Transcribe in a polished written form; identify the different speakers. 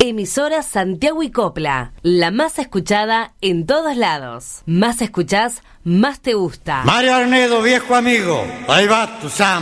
Speaker 1: Emisora Santiago y Copla, la más escuchada en todos lados. Más escuchás, más te gusta.
Speaker 2: Mario Arnedo, viejo amigo, ahí va tu samba.